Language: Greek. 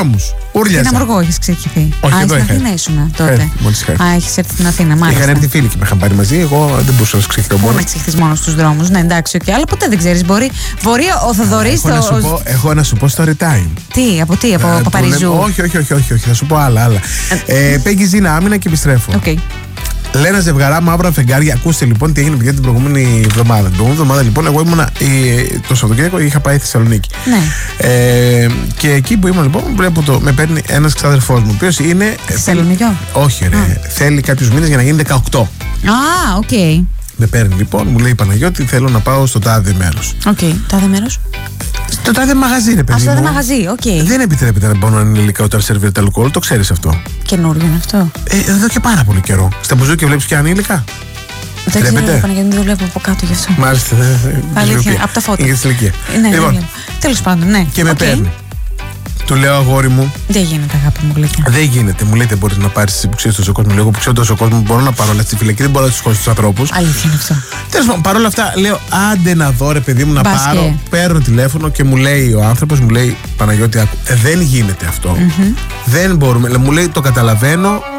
δρόμους. Ούρλιαζα. Στην Αμοργό έχεις ξεκινηθεί? Όχι, εδώ στην Αθήνα ήσουν τότε. Έχεις έρθει στην Αθήνα, μάλιστα. Είχαν έρθει φίλοι και με είχαν πάρει μαζί. Εγώ δεν μπορούσα να ξεχθώ μόνο. Να ξεχθείς μόνο στους δρόμους. Ναι, εντάξει, okay. Αλλά ποτέ δεν ξέρεις. Μπορεί ο Θοδωρής. Έχω να σου πω story time. Τι, από Παπαριζού? Όχι. Θα σου πω άλλα. Πέγγι Ζήνα, άμυνα και επιστρέφω. Okay. Λένα ζευγαρά, μαύρα φεγγάρια. Ακούστε λοιπόν τι έγινε παιδιά την προηγούμενη εβδομάδα. Την προηγούμενη εβδομάδα λοιπόν, εγώ ήμουνα το Σαββατοκύριακο, είχα πάει Θεσσαλονίκη. Ναι. Και εκεί που ήμουν λοιπόν, με παίρνει ένας ξάδερφός μου, ο οποίος είναι. Θεσσαλονίκιο? Όχι, ρε. Θέλει κάποιους μήνες για να γίνει 18. Οκ. Με παίρνει λοιπόν, μου λέει Παναγιώτη, θέλω να πάω στο τάδε μέρος. Οκ, τάδε μέρος. Στο τάδε μαγαζί, ρε παιδί. Στο τάδε μαγαζί, οκ. Δεν επιτρέπεται να μπορούν να είναι υλικά όταν σερβίρεται αλκοόλ, το ξέρεις αυτό. Καινούριο είναι αυτό. Εδώ και πάρα πολύ καιρό. Στα μπουζούκια βλέπεις πια υλικά. Δεν ξέρω, Παναγιώτη, δεν το βλέπω από κάτω γι' αυτό. Μάλιστα. Αλήθεια, από τα φώτα. Είναι στην ηλικία. Ναι, τέλος πάντων, ναι. Και με παίρνει. Του λέω αγόρι μου. Δεν γίνεται, αγάπη μου, γλυκιά. Δεν γίνεται. Μου λέει δεν μπορεί να πάρει εσύ που ξέρει τόσο κόσμο. Λέω που ξέρω τόσο κόσμο. Μπορώ να πάρω, αλλά στη φυλακή δεν μπορώ να του χωρίσω του ανθρώπου. Αλήθεια είναι αυτό. Τέλος πάντων, παρόλα αυτά λέω άντε να δω ρε παιδί μου να Μπάσκε. πάρω. Παίρνω τηλέφωνο και μου λέει ο άνθρωπος, μου λέει Παναγιώτη, δεν γίνεται αυτό. Δεν μπορούμε. Μου λέει το καταλαβαίνω,